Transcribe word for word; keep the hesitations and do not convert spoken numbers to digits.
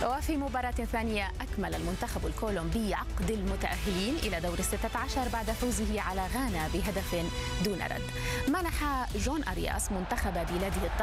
وفي مباراة ثانية أكمل المنتخب الكولومبي عقد المتأهلين إلى دور الستة عشر بعد فوزه على غانا بهدف دون رد. منح جون أرياس منتخب بلاده